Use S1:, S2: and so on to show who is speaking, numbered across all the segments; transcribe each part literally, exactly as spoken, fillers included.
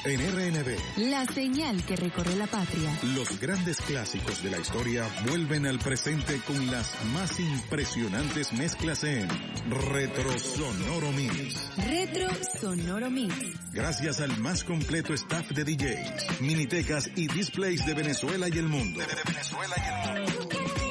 S1: En R N B,
S2: la señal que recorre la patria.
S1: Los grandes clásicos de la historia vuelven al presente con las más impresionantes mezclas en Retro Sonoro Mix.
S2: Retro Sonoro Mix.
S1: Gracias al más completo staff de D Js, minitecas y displays de Venezuela y el mundo. De Venezuela y el mundo.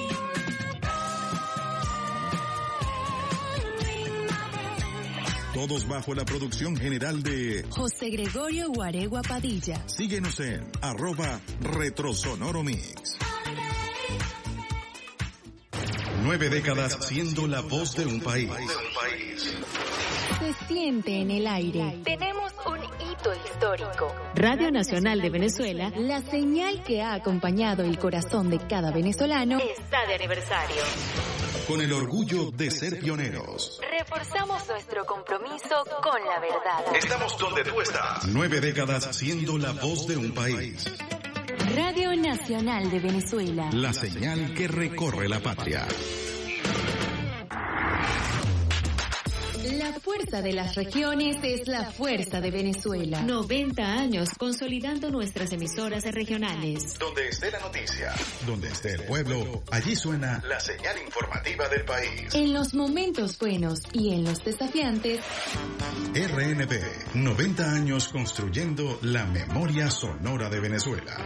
S1: Todos bajo la producción general de
S2: José Gregorio Guaregua Padilla.
S1: Síguenos en arroba Retrosonoro Mix. Nueve décadas siendo la voz de un país.
S2: Se siente en el aire.
S3: Tenemos un hito histórico.
S2: Radio Nacional de Venezuela, la señal que ha acompañado el corazón de cada venezolano,
S3: está de aniversario.
S1: Con el orgullo de ser pioneros.
S3: Reforzamos nuestro compromiso con la verdad.
S1: Estamos donde tú estás. Nueve décadas siendo la voz de un país.
S2: Radio Nacional de Venezuela.
S1: La señal que recorre la patria.
S2: La fuerza de las regiones es la fuerza de Venezuela. noventa años consolidando nuestras emisoras regionales.
S1: Donde esté la noticia, donde esté el pueblo, allí suena la señal informativa del país.
S2: En los momentos buenos y en los desafiantes.
S1: R N B, noventa años construyendo la memoria sonora de Venezuela.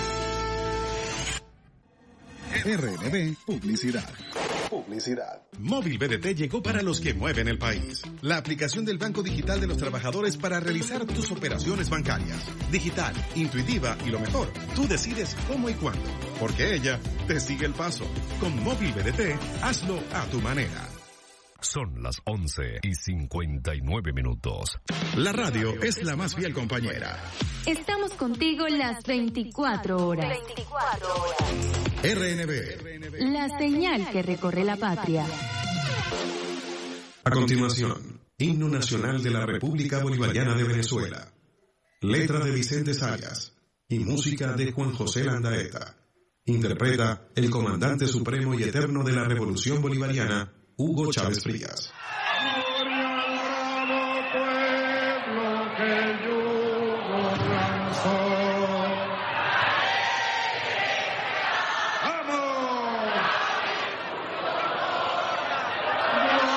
S1: R N B Publicidad. Publicidad. Móvil B D T llegó para los que mueven el país. La aplicación del Banco Digital de los Trabajadores para realizar tus operaciones bancarias. Digital, intuitiva y lo mejor, tú decides cómo y cuándo. Porque ella te sigue el paso. Con Móvil B D T, hazlo a tu manera.
S4: Son las once y cincuenta y nueve minutos.
S1: La radio es la más fiel compañera.
S2: Estamos contigo las veinticuatro horas.
S3: veinticuatro horas.
S1: R N B.
S2: La señal que recorre la patria.
S5: A continuación, Himno Nacional de la República Bolivariana de Venezuela. Letra de Vicente Sayas y música de Juan José Landaeta. Interpreta el comandante supremo y eterno de la Revolución Bolivariana, Hugo Chávez Frías.
S6: Gloria al bravo pueblo que yugo lanzó.